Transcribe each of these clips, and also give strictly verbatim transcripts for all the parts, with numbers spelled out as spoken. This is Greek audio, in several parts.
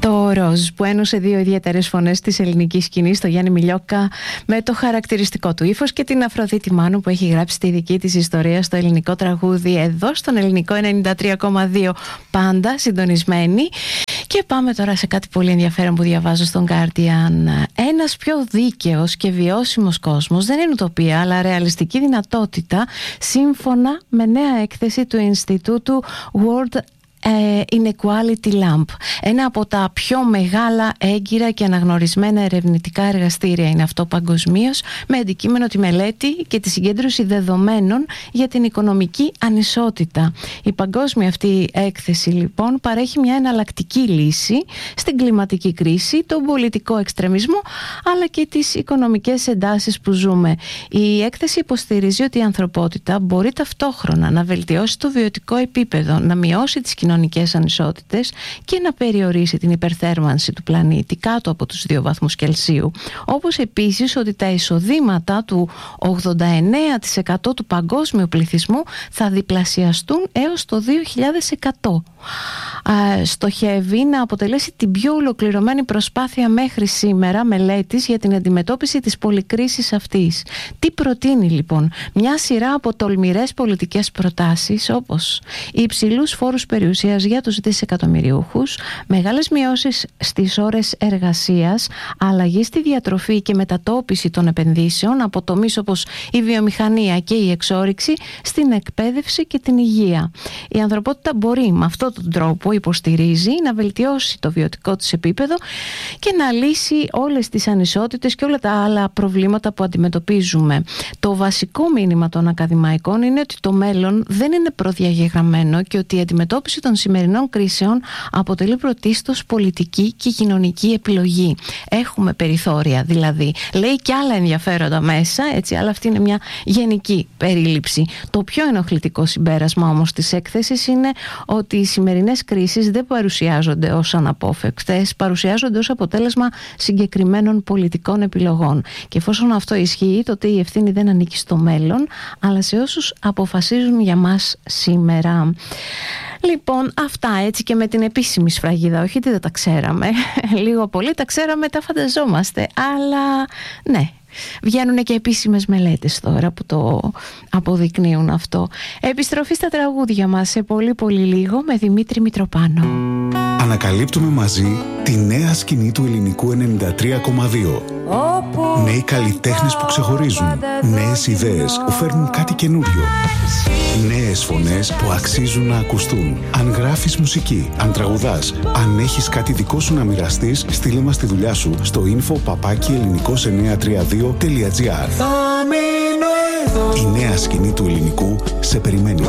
Το Ροζ που ένωσε δύο ιδιαίτερες φωνές της ελληνικής σκηνής, το Γιάννη Μιλιόκα με το χαρακτηριστικό του ύφος και την Αφροδίτη Μάνου που έχει γράψει τη δική της ιστορία στο ελληνικό τραγούδι εδώ στον ελληνικό ενενήντα τρία κόμμα δύο, πάντα συντονισμένοι. Και πάμε τώρα σε κάτι πολύ ενδιαφέρον που διαβάζω στον Guardian. Ένας πιο δίκαιος και βιώσιμος κόσμος δεν είναι ουτοπία αλλά ρεαλιστική δυνατότητα, σύμφωνα με νέα έκθεση του Ινστιτούτου World Inequality Lab. Ένα από τα πιο μεγάλα, έγκυρα και αναγνωρισμένα ερευνητικά εργαστήρια είναι αυτό παγκοσμίως, με αντικείμενο τη μελέτη και τη συγκέντρωση δεδομένων για την οικονομική ανισότητα. Η παγκόσμια αυτή έκθεση λοιπόν παρέχει μια εναλλακτική λύση στην κλιματική κρίση, τον πολιτικό εξτρεμισμό αλλά και τις οικονομικές εντάσεις που ζούμε. Η έκθεση υποστηρίζει ότι η ανθρωπότητα μπορεί ταυτόχρονα να βελτιώσει το βιωτικό επίπεδο, να μειώσει τις κοινωνικές ανισότητες και να περιορίσει την υπερθέρμανση του πλανήτη κάτω από τους δύο βαθμούς Κελσίου. Όπως επίσης ότι τα εισοδήματα του ογδόντα εννέα τοις εκατό του παγκόσμιου πληθυσμού θα διπλασιαστούν έως το δύο χιλιάδες εκατό. Στοχεύει να αποτελέσει την πιο ολοκληρωμένη προσπάθεια μέχρι σήμερα μελέτης για την αντιμετώπιση της πολυκρίσης αυτής. Τι προτείνει λοιπόν? Μια σειρά από τολμηρές πολιτικές προτάσεις, όπως υψηλούς φόρους περιουσίας για τους δισεκατομμυριούχους, μεγάλες μειώσεις στις ώρες εργασίας, αλλαγή στη διατροφή και μετατόπιση των επενδύσεων από τομείς όπως η βιομηχανία και η εξόρυξη στην εκπαίδευση και την υγεία. Η ανθρωπότητα μπορεί με αυτόν τον τρόπο, υποστηρίζει, να βελτιώσει το βιωτικό της επίπεδο και να λύσει όλες τις ανισότητες και όλα τα άλλα προβλήματα που αντιμετωπίζουμε. Το βασικό μήνυμα των ακαδημαϊκών είναι ότι το μέλλον δεν είναι προδιαγεγραμμένο και ότι η αντιμετώπιση των σημερινών κρίσεων αποτελεί πρωτίστως πολιτική και κοινωνική επιλογή. Έχουμε περιθώρια δηλαδή. Λέει και άλλα ενδιαφέροντα μέσα, έτσι, αλλά αυτή είναι μια γενική περίληψη. Το πιο ενοχλητικό συμπέρασμα όμως της έκθεσης είναι ότι οι σημερινές κρίσεις δεν παρουσιάζονται ως αναπόφευκτες, παρουσιάζονται ως αποτέλεσμα συγκεκριμένων πολιτικών επιλογών. Και εφόσον αυτό ισχύει, τότε η ευθύνη δεν ανήκει στο μέλλον, αλλά σε όσους αποφασίζουν για μας σήμερα. Λοιπόν, αυτά, έτσι, και με την επίσημη σφραγίδα, όχι ότι δεν τα ξέραμε, λίγο πολύ τα ξέραμε, τα φανταζόμαστε, αλλά ναι, βγαίνουν και επίσημες μελέτες τώρα που το αποδεικνύουν αυτό. Επιστροφή στα τραγούδια μας σε πολύ πολύ λίγο με Δημήτρη Μητροπάνο. Ανακαλύπτουμε μαζί τη νέα σκηνή του ελληνικού ενενήντα τρία κόμμα δύο. Νέοι καλλιτέχνες που ξεχωρίζουν, νέες ιδέες που φέρνουν κάτι καινούριο, νέες φωνές που αξίζουν να ακουστούν. Αν γράφεις μουσική, αν τραγουδάς, αν έχεις κάτι δικό σου να μοιραστείς, στείλε μας τη δουλειά σου στο info παπάκι ελληνικός εννιακόσια τριάντα δύο τελεία τζι άρ. Η νέα σκηνή του ελληνικού σε περιμένει.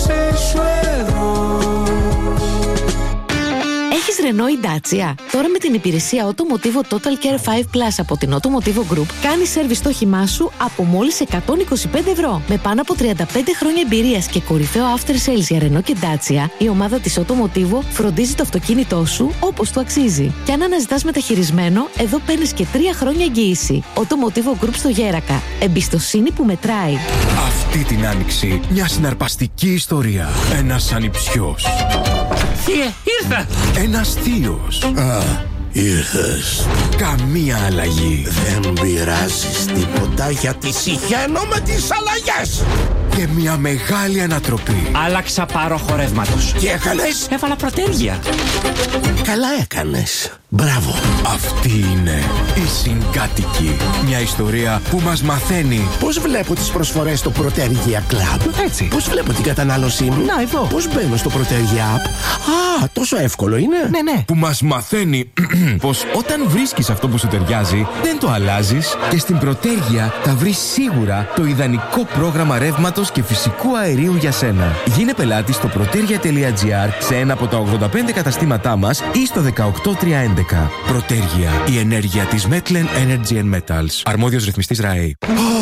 Έχεις Renault ή Dacia? Τώρα με την υπηρεσία Automotivo Total Care πέντε Plus από την Automotivo Group κάνεις σέρβις στο όχημά σου από μόλις εκατόν είκοσι πέντε ευρώ. Με πάνω από τριάντα πέντε χρόνια εμπειρίας και κορυφαίο after sales για Renault και Dacia, η ομάδα της Automotivo φροντίζει το αυτοκίνητό σου όπως του αξίζει. Και αν αναζητάς μεταχειρισμένο, εδώ παίρνεις και τρία χρόνια εγγύηση. Automotivo Group στο Γέρακα. Εμπιστοσύνη που μετράει. Αυτή την άνοιξη μια συναρπαστική ιστορία. Ένας ανιψιός. Θεία, ήρθα! Ένας θείος. Α, ήρθες. Καμία αλλαγή. Δεν πειράζεις τίποτα γιατί συχαίνω με τις αλλαγές. Και μια μεγάλη ανατροπή. Άλλαξα πάροχο ρεύματος. Τι έκανες? Έβαλα προτέρια. Καλά έκανες. Μπράβο. Αυτή είναι η Συγκάτοικη. Μια ιστορία που μας μαθαίνει πώς βλέπω τις προσφορές στο Protergia Club. Έτσι. Πώς βλέπω την κατανάλωσή μου. Να, εδώ. Πώς μπαίνω στο Protergia App. Α, τόσο εύκολο είναι. Ναι, ναι. Που μας μαθαίνει πως όταν βρίσκεις αυτό που σου ταιριάζει, δεν το αλλάζεις και στην Protergia θα βρεις σίγουρα το ιδανικό πρόγραμμα ρεύματος και φυσικού αερίου για σένα. Γίνε πελάτη στο protergia τελεία τζι άρ σε ένα από τα ογδόντα πέντε καταστήματά μας ή στο δεκαοκτώ τριακόσια έντεκα. Protergia, η ενέργεια της Metlen Energy and Metals. Αρμόδιος ρυθμιστής ΡΑΕ. Τι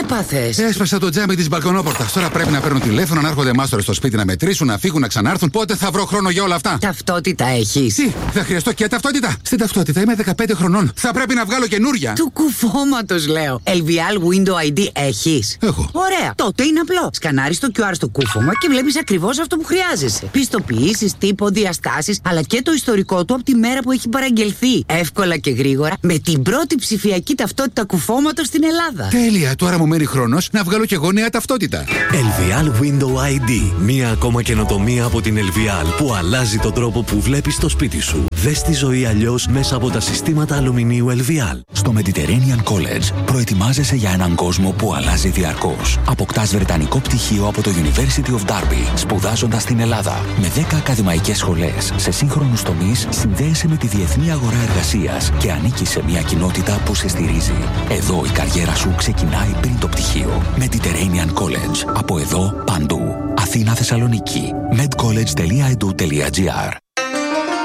έπαθες? Έσπασα το τζάμι της μπαλκονόπορτας. Τώρα πρέπει να παίρνουν τηλέφωνο, να έρχονται μάστορες στο σπίτι να μετρήσουν, να φύγουν, να ξανάρθουν. Πότε θα βρω χρόνο για όλα αυτά? Ταυτότητα έχεις? Τι, θα χρειαστώ και ταυτότητα. Στην ταυτότητα είμαι δεκαπέντε χρονών. Θα πρέπει να βγάλω καινούρια. Του κουφώματος λέω. ελ βι ελ Window άι ντι έχεις? Έχω. Ωραία. Τότε είναι απλό. Σκανάρεις το κιου αρ στο κούφωμα και βλέπεις ακριβώς αυτό που χρειάζεσαι. Πιστοποιήσεις, τύπο, διαστάσεις, αλλά και το ιστορικό του από τη μέρα που έχει παραγγελθεί. Εύκολα και γρήγορα με την πρώτη ψηφιακή ταυτότητα κουφώματος στην Ελλάδα. Τέλεια. Τώρα μου μένει χρόνος να βγάλω κι εγώ νέα ταυτότητα. ελ βι ελ Window άι ντι. Μία ακόμα καινοτομία από την ελ βι ελ που αλλάζει τον τρόπο που βλέπεις το σπίτι σου. Δες τη ζωή αλλιώς μέσα από τα συστήματα αλουμινίου ελ βι ελ. Στο Mediterranean College προετοιμάζεσαι για έναν κόσμο που αλλάζει διαρκώς. Αποκτάς βρετανικό πτυχίο από το University of Derby, σπουδάζοντας στην Ελλάδα. Με δέκα ακαδημαϊκές σχολές σε σύγχρονους τομείς, συνδέεσαι με τη διεθνή αγορά εργασίας και ανήκεις σε μια κοινότητα που σε στηρίζει. Εδώ η καριέρα σου ξεκινάει πριν το πτυχίο. Mediterranean College. Από εδώ παντού. Αθήνα, Θεσσαλονίκη. medcollege τελεία edu τελεία gr